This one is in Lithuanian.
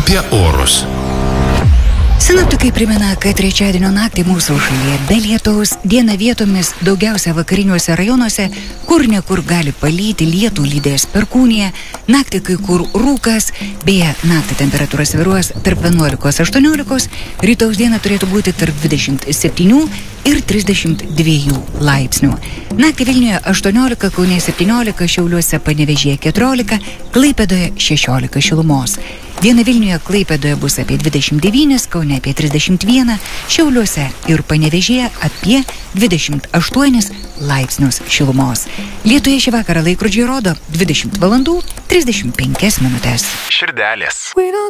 apie orus. Sinoptikai primena, kad trečiadienio naktį mūsų šalyje be lietaus, dieną vietomis daugiausia vakariniuose rajonuose, kur nekur gali palyti, lietų lydės perkūnija, naktį kai kur rūkas, beje, naktį temperatūra svyruos tarp 11-18, rytaus diena turėtų būti tarp 27 ir 32 laipsnių. Naktį Vilniuje 18, Kaune 17, Šiauliuose, Panevėžyje 14, Klaipėdoje 16 šilumos. Diena Vilniuje, Klaipėdoje bus apie 29, Kaune apie 31, Šiauliuose ir Panevėžyje apie 28 laipsnius šilumos. Lietuje šį vakarą laikrodžiai rodo 20 valandų 35 minutės. Širdelės.